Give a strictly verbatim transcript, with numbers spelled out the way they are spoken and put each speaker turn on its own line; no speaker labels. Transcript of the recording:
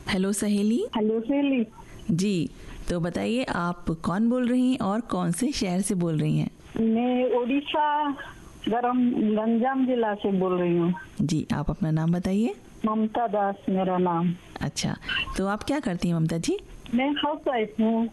Hello सहेली।
Hello सहेली
जी, तो बताइए आप कौन बोल रही हैं और कौन से शहर से बोल रही हैं?
मैं उड़ीसा गरम गंजाम जिला से बोल रही हूँ।
जी, आप अपना नाम बताइए।
ममता दास मेरा नाम।
अच्छा, तो आप क्या करती हैं ममता जी?
मैं हाउस वाइफ हूँ।